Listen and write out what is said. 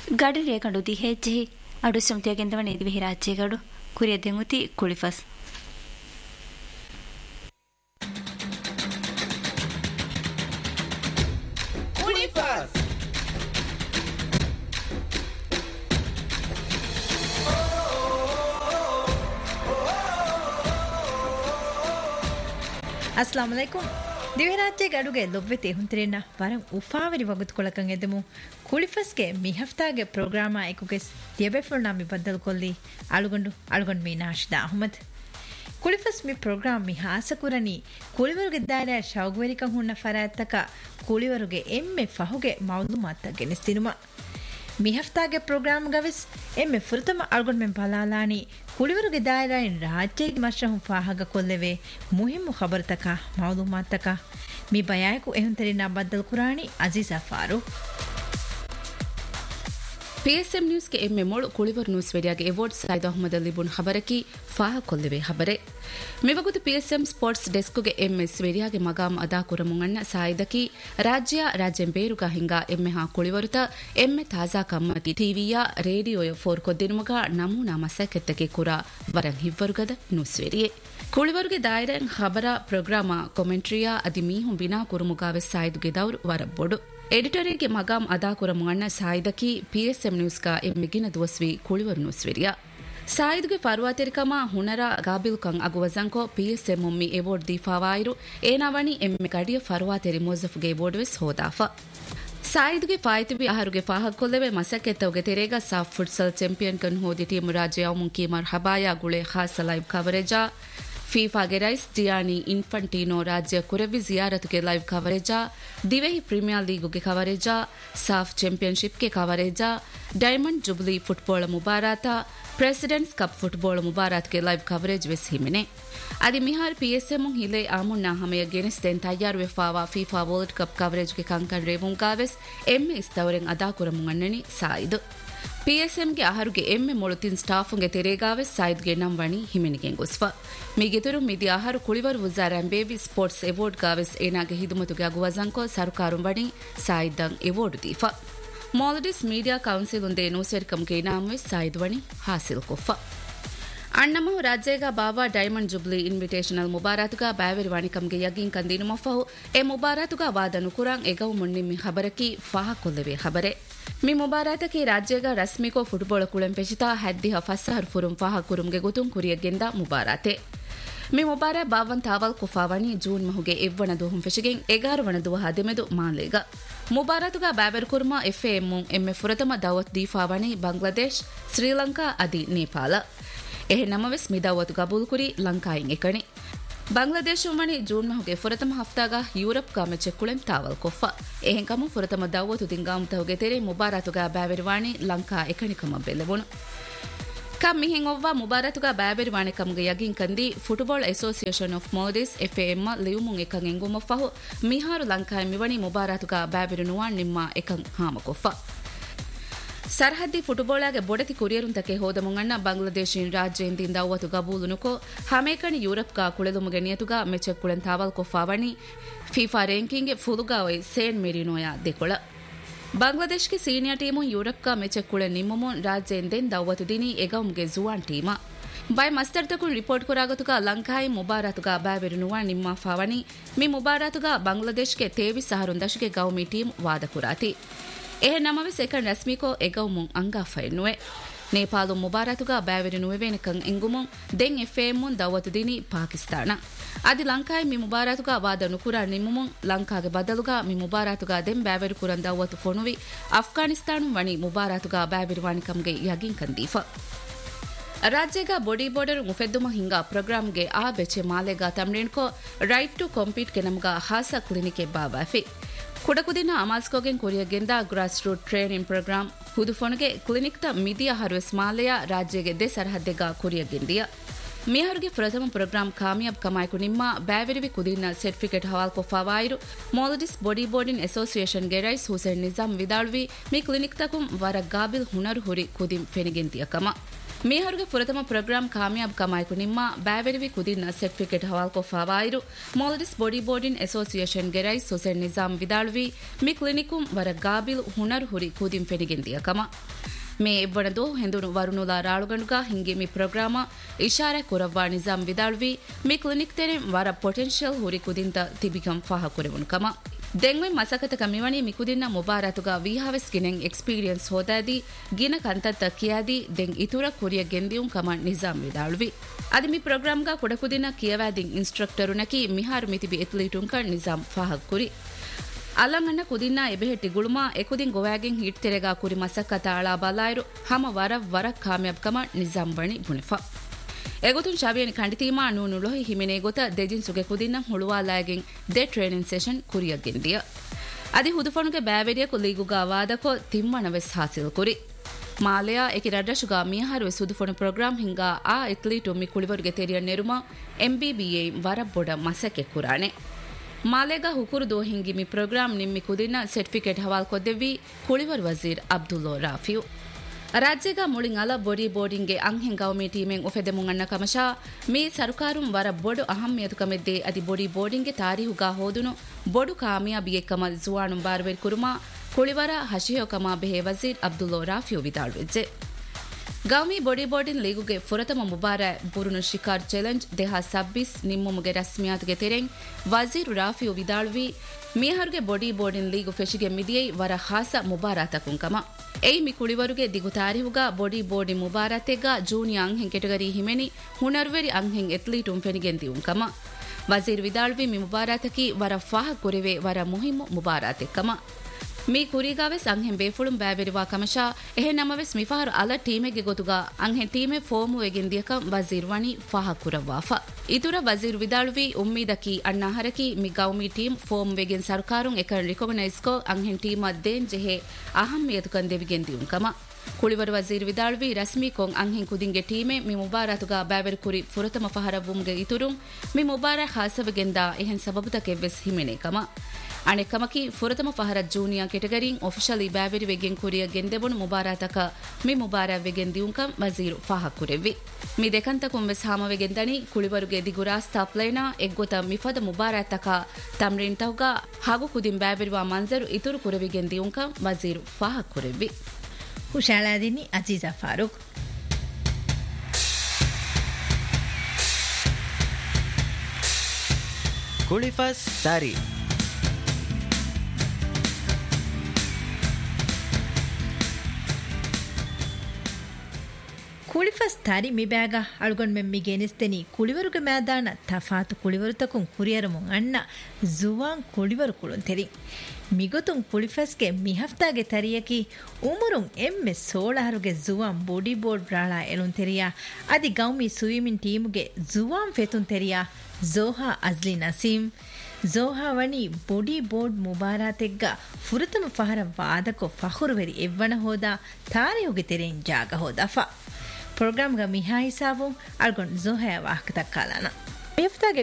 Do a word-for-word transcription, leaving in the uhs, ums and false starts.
ಗಾಡಿ ರೇಕಂಡು ದಿ ಹೆಜ್ಜೆ ಅಡು ಸಂತಿಯಾಗೆಂದವನ ಇದು ವಿಹಿರಾಜ್ಯಗಡು ಕುರಿಯ ದೆಂಗುತಿ ಕುಳಿಫಸ್ अस्सलाम वालेकुम दिवेराज्य गडुगे लොබ්ವೆ ತೇಹುಂತಿರೆನ್ನ ವರಂ ಉಫಾವರಿ ವಗುತ್ ಕೊಳಕಂ ಎದಮು ಕುಳಿಫಸ್ಗೆ ಮಿ ಹಫ್ತಾಗೆ ಪ್ರೋಗ್ರಾಮ ಐಕುಗೆ ದಿಯಬೆಫುಲ್ ನಾಮಿ ಬದ್ದಲ್ ಕೊಲ್ಲಿ ಅಳುಗೊಂಡು ಅಳುಗೊಂಡು ಮೀ ನಾಶಿದಾ ಅಹಮದ್ ಕುಳಿಫಸ್ ಮಿ ಪ್ರೋಗ್ರಾಮ್ ಮಿ ಹಾಸಕುರನಿ ಕುಳಿವರುಗೆ ದಾರ ಶೌಗ್ವೆರಿಕಂ ಹುಣ್ಣ ಫರಾತ್ತಕ ಕುಳಿವರುಗೆ ಎಮ್ಮೆ ಫಹುಗೆ ಮೌಲುಮಾತ ಗೆನಿಸ್ತಿನುಮ ಮಿ ಹಫ್ತಾಗೆ ಪ್ರೋಗ್ರಾಮ್ ಗವಿಸ್ ಎಮ್ಮೆ ಫುರ್ತಮ ಅಳುಗೊಂಡು ಮೆಂ ಪಲಾಲಾನಿ ಕುಳಿವರುಗೆ ದಾಯರಾಯಿನ್ ರಾಜ್ಯಗೆ ಮಶ್ರಹುಂ ಫಾಹಗ ಕೊಲ್ಲೆವೆ ಮುಹಿಮ್ಮು ಖಬರ್ತಕ ಮೌಲುಮಾತಕ ಮಿ ಬಯಾಯಕು ಎಹುಂತರಿನ ಬದ್ದಲ್ ಕುರಾಣಿ ಅಜೀಜಾ ಫಾರೂಕ್ ಪಿಎಸ್ಎಂ ನ್ಯೂಸ್ ಗೆ ಎಮ್ಮೆ ಮೊಳು ಕುಳಿವರ್ news ವೇಡಿಯಾಗೆ award Said Ahmed ಅಲಿಬುನ್ ಖಬರಕಿ ಫಾಹ ಕೊಲ್ಲೆವೆ ಖಬರೆ ಮೆವಗುದು PSM sports desk ಗೆ ಎಮ್ಎಸ್ ವೇಡಿಯಾಗೆ ಮಗಾಮ್ ಅದಾ ಕುರಮುಂಗಣ್ಣ ಸಾಯಿದಕಿ ರಾಜ್ಯ ರಾಜ್ಯಂ ಬೇರುಗ ಹಿಂಗ ಎಮ್ಮೆ ಹಾ ಕುಳಿವರುತ ಎಮ್ಮೆ ತಾಜಾ ಕಮ್ಮತಿ ಟಿವಿಯ ರೇಡಿಯೋಯ ಫೋರ್ ಕೊದ್ದಿನುಮಗ ನಮೂನಾ ಮಸಕೆತ್ತಗೆ ಕುರ ವರಂ ಹಿವ್ವರುಗದ ನ್ಯೂಸ್ ವೇಡಿಯೆ ಕುಳಿವರುಗೆ ದಾಯರನ್ ಖಬರ ಪ್ರೋಗ್ರಾಮ ಕಾಮೆಂಟ್ರಿಯಾ ಅದಿ ಮೀಹುಂ ಬಿನಾ ಕುರುಮುಗಾವೆ ಸಾಯಿದುಗೆ ದೌರ್ ವರಬ್ಬೊಡು ಎಡಿಟರಿಗೆ ಮಗಾಮ್ ಅದಾ ಕುರಮುಂಗಣ್ಣ ಸಾಯಿದಕಿ ಪಿಎಸ್ಎಂ ನ್ಯೂಸ್ ಗ ಎಮ್ಮೆಗಿನ ದುವಸ್ವಿ ಕುಳಿವರ್ ನ್ಯೂಸ್ ವೇಡಿಯಾ ಸಾಯಿದುಗೆ ಫರ್ವಾತೆರಿಕಮ ಹುನರ ಗಾಬಿಲ್ ಕಂ ಅಗುವಜಂಕೋ ಪಿಎಸ್ಎಂ ಮುಮ್ಮಿ ಎವೋರ್ಡ್ ದೀಫಾವಾಯಿರು ಏನಾವಣಿ ಎಮ್ಮೆ ಕಡಿಯ ಫರ್ವಾತೆರಿ ಮೊಜಫ್ಗೆ ಎವೋರ್ಡ್ ವೆಸ್ ಹೋದಾಫ ಸಾಯಿದುಗೆ ಫಾಯ್ತಿವಿ ಆಹಾರುಗೆ ಫಾಹಕ್ಕೊಲ್ಲೆವೆ ಮಸಕೆತ್ತವಗೆ ತೆರೆಗ ಸಾಫ್ ಫುಟ್ಸಲ್ ಚಾಂಪಿಯನ್ ಕನ್ ಹೋದಿ ಟೀಮ್ ರಾಜ್ಯ ಮುಂಕಿ ಮರ್ಹಬಾಯ ಗುಳೆ ಖಾಸ ಲೈವ್ ಕವರೇಜಾ ಫೀಫಾಗೆ ರೈಸ್ ಜಿಯಾನಿ ಇನ್ಫಂಟಿನೋ ರಾಜ್ಯ ಕುರವಿ ಜಿಯಾರತ್ಗೆ ಲೈವ್ ಕವರೇಜಾ ದಿವೆಹಿ ಪ್ರೀಮಿಯರ್ ಲೀಗುಗೆ ಕವರೇಜಾ ಸಾಫ್ ಚಾಂಪಿಯನ್ಶಿಪ್ಗೆ ಕವರೇಜಾ diamond jubilee football ಮುಬಾರಾತ presidents cup football ಮುಬಾರಾತ್ಗೆ live coverage ವೆಸ್ ಹಿಮಿನೆ ಅದಿ ಮಿಹಾರ್ ಪಿಎಸ್ಎಂ ಹಿಲೆ ಆಮುನ್ನಾ ಹಮೆಯ ಗೆನಿಸ್ತೆನ್ ತಯ್ಯಾರ್ ವೆಫಾವಾ ಫೀಫಾ ವರ್ಲ್ಡ್ ಕಪ್ ಕವರೇಜ್ಗೆ ಕಂಕನ್ ರೇವುಂಗಾವೆಸ್ ಎಮ್ಮೆ ಇಸ್ತವರೆನ್ ಅದಾ ಕುರಮುಂಗಣ್ಣನಿ ಸಾಯಿದು ಪಿಎಸ್ಎಂಗೆ ಆಹಾರುಗೆ ಎಮ್ಮೆ ಮೊಳುತಿನ್ ಸ್ಟಾಫುಗೆ ತೆರೆಗಾವೆ ಸಾಯಿದ್ಗೆ ನಂವಣಿ ಹಿಮಿನಿಗೆನ್ ಗುಸ್ಫ ಮಿಗೆತುರು ಮಿದಿ ಆಹಾರು ಕುಳಿವರು ಉಜಾರಾಂ baby sports award ಗಾವೆಸ್ ಏನಾಗೆ ಹಿದುಮತುಗೆ ಅಗುವಜಂಕೋ ಸರ್ಕಾರುಂ ವಣಿ ಸಾಯಿದ್ದಂ award ದೀಫ Maldives media council ಉಂದೆ ನೂಸೆರ್ಕಂಗೆ ಇನಾಮೆ ಸಾಯಿದ್ ವಣಿ ಹಾಸಿಲ್ ಕೊಫ ಅಣ್ಣಮಹು ರಾಜ್ಯಗ Bawa diamond jubilee invitational ಮುಬಾರಾತುಗ ಬ್ಯಾವೆರಿ ವಾಣಿಕಂಗೆ ಯಗಿನ್ ಕಂದಿನು ಮೊಫಹು A ಮುಬಾರಾತುಗ ವಾದನು ಕುರಾಂ ಎಗವು ಮುನ್ನಿಮ್ಮಿ ಖಬರಕಿ ಫಾಹ ಕೊಲ್ಲೆವೆ ಖಬರೆ me ಮುಬಾರಾತಕಿ ರಾಜ್ಯಗ ರಸ್ಮಿಕೋ football ಕುಳಂ ಪೆಚಿತಾ ಹದ್ದಿಹ ಫಸ್ಸಹರ್ ಫುರುಂ ಫಾಹ ಕುರುಂಗೆ ಗುತುಂ ಕುರಿಯಗೆಂದ ಮುಬಾರಾತೆ me ಮುಬಾರಾ ಬಾವನ್ ತಾವಲ್ ಕುಫಾವನಿ June ಮಹುಗೆ ಎವ್ವಣ ದುಹುಂ ಫೆಶಿಗೆನ್ ಎಗಾರು ವಣ ದುವ ಹದೆಮೆದು ಮಾನ್ಲೇಗ ಮುಬಾರಾತುಗ ಬ್ಯಾವೆರ್ ಕುರ್ಮ ಎಫ್ಎಎಂ ಎಮ್ಮೆ ಫುರತಮ ದಾವತ್ ದೀಫಾವನಿ ಬಾಂಗ್ಲಾದೇಶ್ ಶ್ರೀಲಂಕಾ ಅದಿ ನೇಪಾಳ ಎಹೆ ನಮವೆಸ್ ಮಿದಾವತು ಕಬೂಲ್ ಕುರಿ ಲಂಕಾಯಿನ್ ಎಕಣಿ ಬಾಂಗ್ಲಾದೇಶ ಮಣಿ ಜೂನ್ ಮಹುಗೆ ಫುರತಮ ಹಫ್ತಾಗ ಯೂರೋಪ್ ಕಾಮೆ ಚೆಕ್ಕುಳೆಂ ತಾವಲ್ ಕೊಫ್ಫ ಎಹೆನ್ ಕಮ ಫುರತಮ ದಾವತು ದಿಂಗಾಮುತಹುಗೆ ತೆರೆ ಮುಬಾರಾತುಗ ಬ್ಯಾವೆರಿವಾಣಿ Lanka ಎಕಣಿಕಮ ಬೆಲೆವಣು come ಮಿಹೆನ್ ಒವ್ವ ಮುಬಾರಾತುಗ ಬ್ಯಾವೆರಿವಾಣಿ ಕಮ್ಗೆ ಯಗಿನ್ ಕಂದಿ football association of Modi's ಎಫ್ಎಎಂ ಲಿಯುಮುಂ Ekam ಎಂಗುಮಫಹು ಮಿಹಾರು ಲಂಕಾಯಿ ಮಿವಣಿ ಮುಬಾರಾತುಗ ಬ್ಯಾವೆರಿ Nuvan ನಿಮ್ಮ ಎಕಂ ಹಾಮಕೊಫ್ಫ ಸರ್ಹದ್ದಿ ಫುಟ್ಬಾಲಾಗೆ ಬೊಡತಿ ಕುರಿಯರುಂತಕ್ಕೆ ಹೋದ ಮುಂಗಣ್ಣ ಬಾಂಗ್ಲಾದೇಶಿನ್ ರಾಜ್ಯದಿಂದ ಅವತ್ತು ಗಬೂಲುನುಕೋ ಹಮೇಕಣಿ ಯೂರೋಪ್ಗ ಕುಳೆದುಮುಗೆ ನಿಯತುಗ ಮೆಚೆಕ್ ಕುಳೆನ್ ತಾವಲ್ ಕೊಫಾವಣಿ ಫಿಫಾ ರ್ಯಾಂಕಿಂಗ್ಗೆ ಫುಲುಗಾವೈ ಸೇನ್ ಮೆರಿನೋಯ ದೆಕೊಳ ಬಾಂಗ್ಲಾದೇಶ್ಗೆ ಸೀನಿಯರ್ ಟೀಮು ಯೂರೋಪ್ಗ ಮೆಚೆಕ್ ಕುಳೆ ನಿಮ್ಮುಮುನ್ ರಾಜ್ಯದಿಂದ ಅವತ್ತು ದಿನಿ ಎಗೌಮ್ಗೆ ಜುವಾನ್ ಟೀಮ ಬೈ ಮಸ್ತರ್ದಕು ರಿಪೋರ್ಟ್ ಕುರಾಗತುಗ ಲಂಕಾಯಿ ಮುಬಾರಾತುಗ ಬ್ಯಾವೆರಿ ನುವಾ ನಿಮ್ಮ ಫಾವಣಿ ಮಿ ಮುಬಾರಾತುಗ ಬಾಂಗ್ಲಾದೇಶ್ಗೆ ತೇವಿ ಸಹರುಂದಶಿಗೆ ಗೌಮಿ ಟೀಮ್ ವಾದ ಕುರಾತಿ ಎಹೆ ನಮವೆಸ್ ಎಕನ್ ರಸ್ಮಿಕೋ ಎಗೌಮುಂ ಅಂಗಾ ಫೈನುವೆ ನೇಪಾಳು ಮುಬಾರಾತುಗ ಬ್ಯಾವೆರಿ ನುವೆವೆನಕಂ ಎಂಗುಮುಂ ದೆನ್ ಎಫ್ಎಎಂ ದವತು ದಿನಿ ಪಾಕಿಸ್ತಾನ ಅದಿ ಲಂಕಾಯಿ ಮಿ ಮುಬಾರಾತುಗ ವಾದ ನುಕುರ ನಿಮ್ಮುಮುಂ ಲಂಕಾಗೆ ಬದಲುಗ ಮಿ ಮುಬಾರಾತುಗ ದೆನ್ ಬ್ಯಾವೆರಿ ಕುರಂ ದವತು ಫೊನುವಿ ಅಫ್ಘಾನಿಸ್ತಾನು ವಣಿ ಮುಬಾರಾತುಗ ಬ್ಯಾವೆರಿ ವಾಣಿಕಂಗೆ ಯಗಿನ್ ಕಂದೀಫ ರಾಜ್ಯಗ ಬಾಡಿ ಬೋರ್ಡರ್ ಮುಫೆದ್ದುಮ ಹಿಂಗ ಪ್ರೋಗ್ರಾಮ್ಗೆ ಆ ಬೆಚೆ ಮಾಲೆಗ ತಮ್ರೇಣ್ಕೋ ರೈಟ್ ಟು ಕಾಂಪೀಟ್ಗೆ ನಮ್ಗ ಹಾಸ ಕ್ಲಿನಿಕೆ ಬಾಬಾಫಿ ಕುಡಕುದಿನ ಅಮಾಸ್ಕೋಗೆನ್ ಕೊರಿಯಗೆಂದ ಗ್ರಾಸ್ ರೂಟ್ ಟ್ರೈನಿಂಗ್ ಪ್ರೋಗ್ರಾಮ್ ಹುದುಫೊನಗೆ ಕ್ಲಿನಿಕ್ತ ಮಿದಿಯ ಹರುವೆಸ್ ಮಾಲೆಯ ರಾಜ್ಯಗೆ ದೆ ಸರಹದ್ದೆಗ ಕೊರಿಯಗೆಂದಿಯ ಮಿಹಾರುಗೆ ಪ್ರಥಮ ಪ್ರೋಗ್ರಾಂ ಕಾಮಯಾಬ್ ಕಮಾಯ್ಕು ನಿಮ್ಮ ಬ್ಯಾವೆರಿವಿ ಕುದಿನ ಸರ್ಟಿಫಿಕೇಟ್ ಹವಾಲ್ ಕೊಫಾವಾಯಿರು ಮೋಲಡಿಸ್ ಬಾಡಿ ಬೋರ್ಡಿನ್ ಅಸೋಸಿಯೇಷನ್ ಗೆ ರೈಸ್ ಹುಸೇನ್ ನಿಜಾಮ್ ವಿದಾಳ್ವಿ ಮಿ ಕ್ಲಿನಿಕ್ ತಕುಂ ವರ ಗಾಬಿಲ್ ಹುನರು ಹುರಿ ಕುದಿಂ ಫೆನಿಗೆಂತಿಯ ಕಮ ಮಿಹಾರುಗೆ ಪ್ರಥಮ ಪ್ರೋಗ್ರಾಂ ಕಾಮಯಾಬ್ ಕಮಾಯ್ಕು ನಿಮ್ಮ ಬ್ಯಾವೆರಿವಿ ಕುದಿನ ಸರ್ಟಿಫಿಕೇಟ್ ಹವಾಲ್ ಕೊಫಾವಾಯಿರು ಮೋಲಡಿಸ್ ಬಾಡಿ ಬೋರ್ಡಿನ್ ಅಸೋಸಿಯೇಷನ್ ಗೆ ರೈಸ್ ಹುಸೇನ್ ನಿಜಾಮ್ ವಿದಾಳ್ವಿ ಮಿ ಕ್ಲಿನಿಕುಂ ವರ ಗಾಬಿಲ್ ಹುನರು ಹುರಿ ಕುದಿಂ ಫೆನಿಗೆಂತಿಯ ಕಮ ಮೇ ಎವ್ವಣದು ಹೆಂದುನು ವರುಣುಲ ರಾಳುಗಂಡುಗ ಹಿಂಗೆ ಮಿ ಪ್ರೋಗ್ರಾಮ ಇಶಾರೆ ಕುರವ್ವ ನಿಜಾಮ್ ವಿದಾಳ್ವಿ ಮಿ ಕ್ಲಿನಿಕ್ ತೆರೆ ವರ ಪೊಟೆನ್ಷಿಯಲ್ ಹುರಿ ಕುದಿಂತ ತಿಬಿಕಂ ಫಾಹ ಕುರೆವುನು ಕಮ ದೆಂಗ್ವೆ ಮಸಕತ ಕಮಿವಣಿ ಮಿಕುದಿನ್ನ ಮುಬಾರತುಗ ವಿಹಾವೆಸ್ ಗಿನೆಂ ಎಕ್ಸ್ಪೀರಿಯನ್ಸ್ ಹೋದಾದಿ ಗಿನ ಕಂತತ್ತ ಕಿಯಾದಿ ದೆಂಗ್ ಇತುರ ಕುರಿಯ ಗೆಂದಿಯುಂ ಕಮ ನಿಜಾಮ್ ವಿದಾಳ್ವಿ ಅದಿ ಮಿ ಪ್ರೋಗ್ರಾಮ್ಗ ಕುಡಕುದಿನ ಕಿಯವಾದಿಂ ಇನ್ಸ್ಟ್ರಕ್ಟರುನಕಿ ಮಿಹಾರು ಮಿತಿಬಿ ಎತ್ಲೀಟುಂಕ ನಿಜಾಮ್ ಫಾಹ ಕುರಿ ಅಲಂಗಣ್ಣ ಕುದಿನ್ನ ಎಬೆಹೆಟ್ಟಿ ಗುಳುಮ ಎಕುದಿನ್ ಗೋವಾಗೆನ್ ಹಿಟ್ ತೆರೆಗಾ ಕುರಿ ಮಸಕ್ಕತ ಅಳಾ ಬಲಾಯರು ಹಮ ವರ ವರ ಕಾಮಯಾಬ್ ಕಮ ನಿಜಾಮ್ ಬಣಿ ಬುಣಿಫಾ ಎಗುತುನ್ ಶಾವಿಯನಿ ಖಂಡಿತೀಮಾ ನೂನು ಲೋಹಿ ಹಿಮಿನೆ ಗೊತ ದೆಜಿನ್ ಸುಗೆ ಕುದಿನ್ನ ಹುಳುವಾಲಾಗೆನ್ ದೆ ಟ್ರೈನಿಂಗ್ ಸೆಷನ್ ಕುರಿಯಗೆಂದಿಯ ಅದಿ ಹುದುಫಣುಗೆ ಬ್ಯಾವೆರಿಯ ಕುಲೀಗುಗಾ ವಾದಕೊ ತಿಮ್ಮಣವೆಸ್ ಹಾಸಿಲ್ ಕುರಿ ಮಾಲೆಯ ಎಕಿ ರಡ್ಡಶುಗಾ ಮಿಯಹಾರು ಸುದುಫಣು ಪ್ರೋಗ್ರಾಂ ಹಿಂಗಾ ಆ ಎತ್ಲೀಟು ಮಿ ಕುಳಿವರುಗೆ ತೆರಿಯ ನೆರುಮ ಎಂಬಿಬಿಎ ವರ ಬೊಡ ಮಸಕೆ ಕುರಾಣೆ ಮಾಲೆಗ ಹುಕುರು ದೋ ಹಿಂಗಿ ಮಿ ಪ್ರೋಗ್ರಾಂ ನಿಮ್ಮಿ ಕುದಿನ ಸರ್ಟಿಫಿಕೇಟ್ ಹವಾಲ್ ಕೊದ್ದೆವಿ ಕುಳಿವರ್ ವಜೀರ್ ಅಬ್ದುಲ್ಲೋ ರಾಫಿಯು ರಾಜ್ಯಗ ಮುಳಿಂಗ್ ಅಲ ಬಾಡಿ ಬೋರ್ಡಿಂಗ್ಗೆ ಅಂಹೆಂ ಗೌಮಿ ಟೀಮೆಂ ಒಫೆದೆ ಮುಂಗಣ್ಣ ಕಮಶಾ ಮೀ ಸರ್ಕಾರುಂ ವರ ಬೊಡು ಅಹಮ್ಯತು ಕಮೆದ್ದೆ ಅದಿ ಬಾಡಿ ಬೋರ್ಡಿಂಗ್ಗೆ ತಾರೀಹುಗಾ ಹೋದುನು ಬೊಡು ಕಾಮಿಯಾಬಿಗೆ ಕಮಲ್ ಜುವಾಣುಂ ಬಾರ್ವೆರ್ ಕುರುಮಾ ಕುಳಿವರ ಹಶಿಯೋ ಕಮಾ ಬೆಹೆ ವಜೀರ್ ಅಬ್ದುಲ್ಲೋ ರಾಫಿಯು ವಿದಾಳ್ವೆಜ್ಜೆ ಗೌಮಿ ಬಾಡಿ ಬೋರ್ಡಿನ್ ಲೀಗುಗೆ ಫುರತಮ ಮುಬಾರ ಬುರುನು ಶಿಕಾರ್ ಚಾಲೆಂಜ್ ದೇಹ ಸಬ್ಬಿಸ್ ನಿಮ್ಮುಮುಗೆ ರಸ್ಮಿಯಾತ್ಗೆ ತೆರೆಂಗ್ ವಜೀರ್ ರಾಫಿಯು ವಿದಾಳ್ವಿ ಮಿಯಹರ್ಗೆ ಬಾಡಿ ಬೋರ್ಡಿನ್ ಲೀಗು ಫೆಶಿಗೆ ಮಿದಿಯೈ ವರ ಹಾಸ ಮುಬಾರಾತಕುಂಕಮ ಏಯ್ ಮಿ ಕುಳಿವರುಗೆ ದಿಗು ತಾರಿಹುಗ ಬಾಡಿ ಬೋರ್ಡಿ ಮುಬಾರಾತೆಗ ಜೂನಿಯರ್ ಅಂಹೆಂ ಕೆಟಗರಿ ಹಿಮೆನಿ ಹುನರ್ವೆರಿ ಅಂಹೆಂ ಎತ್ಲೀಟುಂ ಫೆನಿಗೆಂದಿಯುಂಕಮ ವಜೀರ್ ವಿದಾಳ್ವಿ ಮಿ ಮುಬಾರಾತಕಿ ವರ ಫಾಹ ಕುರೆವೆ ವರ ಮುಹಿಮ್ಮು ಮುಬಾರಾತೆಕ್ಕಮ ಮೀ ಕುರಿಗಾವೆಸ್ ಅಂಹೆಂ ಬೇಫುಳುಂ ಬ್ಯಾವೆರಿವಾ ಕಮಶಾ ಎಹೆ ನಮವೆಸ್ ಮಿಫಾರು ಅಲ ಟೀಮೆಗೆ ಗೊತುಗ ಅಂಹೆಂ ಟೀಮೆ ಫೋಮು ಎಗೆಂದಿಯಕಂ ವಜೀರ್ ವಣಿ ಫಾಹ ಕುರವ್ವಾಫಾ ಇತುರ ವಜೀರ್ ವಿದಾಳುವಿ ಉಮ್ಮೀದಕಿ ಅಣ್ಣಾಹರಕಿ ಮಿ ಗೌಮಿ ಟೀಮ್ ಫೋಮ್ ವೆಗೆನ್ ಸರ್ಕಾರುಂ ಎಕನ್ ರಿಕೊಗನೈಸ್ ಕೋ ಅಂಹೆಂ ಟೀಮ ದೇನ್ ಜೆಹೆ ಅಹಮ್ಮಿಯತುಕನ್ ದೆವಿಗೆಂದಿಯುಂ ಕಮ ಕುಳಿವರ ವಜೀರ್ ವಿದಾಳುವಿ ರಸ್ಮಿ ಕೊಂ ಅಂಹೆಂ ಕುದಿಂಗೆ ಟೀಮೆ ಮಿ ಮುಬಾರತುಗ ಬ್ಯಾವೆರ್ ಕುರಿ ಫುರತಮ ಫಹರವುಂಗೆ ಇತುರುಂ ಮಿ ಮುಬಾರ ಹಾಸವಗೆಂದ ಎಹೆನ್ ಸಬಬುತಕೆವ್ವೆಸ್ ಹಿಮೆನೆ ಕಮ ಅಣೆಕಮಕಿ ಫುರತಮ ಫಹರ ಜೂನಿಯರ್ ಕೆಟಗರಿಂಗ್ ಒಫಿಷಿಯಲಿ ಬ್ಯಾವೆರಿ ವೆಗೆನ್ ಕುರಿಯ ಗೆಂದೆಬುಣು ಮುಬಾರಾತಕ ಮಿ ಮುಬಾರ ವೆಗೆನ್ ದಿಯುಂಕಂ ವಜೀರು ಫಾಹ ಕುರೆವ್ವಿ ಮಿ ದೆಕಂತಕುಂ ವೆಸ್ ಹಾಮವೆಗೆಂದನಿ ಕುಳಿವರುಗೆ ದಿಗುರಾಸ್ತಾ ಪ್ಲೇನಾ ಎಗ್ಗೊತ ಮಿಫದ ಮುಬಾರಾತಕ ತಮ್ರಿನ್ ತೌಗ ಹಾಗೂ ಕುದಿಂ ಬ್ಯಾವೆರಿವಾ ಮಂಜರು ಇತುರು ಕುರೆವಿಗೆನ್ ದಿಯುಂಕಂ ವಜೀರು ಫಾಹ ಕುರೆವ್ವಿ ಹುಷಾಳಾದಿನಿ ಅಜೀಜಾ ಫಾರೂಕ್ ಕುಳಿಫಸ್ ದಾರಿ ಕುಳಿಫಸ್ ತಾರಿ ಮಿ ಬ್ಯಾಗ ಅಳ್ಗೊಂಡ್ ಮೆಮ್ಮಿ ಗೆನಿಸ್ತೇನಿ ಕುಳಿವರುಗೆ ಮ್ಯಾದಾನ ತಫಾತು ಕುಳಿವರು ತಕುಂ ಕುರಿಯರಮು ಅಣ್ಣ ಜುವಾನ್ ಕುಳಿವರು ಕುಳುಂತೆರಿ ಮಿಗೊತುಂ ಕುಳಿಫಸ್ಗೆ ಮಿಹಫ್ತಾಗೆ ತರಿಯಕಿ ಉಮರುಂ ಎಮ್ಮೆ ಸೋಳಹರುಗೆ ಜುವಾನ್ ಬಾಡಿ ಬೋರ್ಡ್ ರಾಳ ಎಳುಂತೆರಿಯ ಅದಿ ಗೌಮಿ swimming ಟೀಮುಗೆ Juan ಫೆತುಂತೆರಿಯ ಜೋಹಾ ಅಜ್ಲಿ Naseem ಜೋಹಾ ವಣಿ body board ಮುಬಾರಾತೆಗ್ಗ ಫುರತಮ ಫಹರ ವಾದಕೊ ಫಹುರುವೆರಿ ಎವ್ವಣ ಹೋದ ತಾರಿಯುಗೆ ತೆರೆನ್ ಜಾಗ ಹೋದ ಫ ಪ್ರೋಗ್ರಾಮ್ಗ ಮಿಹಾ ಹಿಸಾಬು ಅಳ್ಗೊಂಡು ಜೋಹಯ ವಾಹಕ ತಕ್ಕಾಲನ